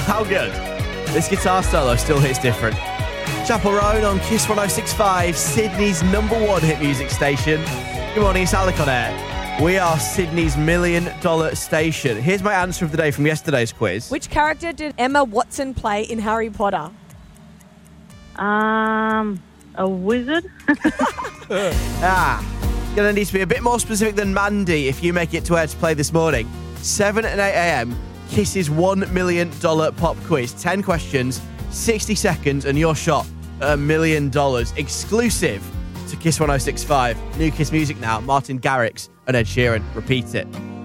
How good? This guitar solo still hits different. Chapel Roan on Kiss 106.5, Sydney's #1 hit music station. Good morning, it's Alec on air. We are Sydney's $1 million station. Here's my answer of the day from yesterday's quiz. Which character did Emma Watson play in Harry Potter? A wizard? Gonna need to be a bit more specific than Mandy if you make it to air to play this morning. 7 and 8 a.m, Kiss's $1 million pop quiz. 10 questions, 60 seconds, and your shot at $1 million. Exclusive to Kiss 106.5. New Kiss music now, Martin Garrix and Ed Sheeran. Repeat it.